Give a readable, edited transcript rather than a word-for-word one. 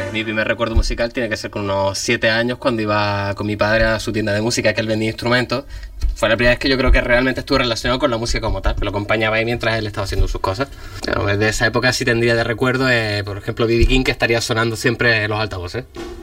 Mi primer recuerdo musical tiene que ser con unos 7 años, cuando iba con mi padre a su tienda de música, que él vendía instrumentos. Fue la primera vez que yo creo que realmente estuve relacionado con la música como tal, que lo acompañaba ahí mientras él estaba haciendo sus cosas. Bueno, desde esa época sí tendría de recuerdo, por ejemplo, B.B. King, que estaría sonando siempre en los altavoces.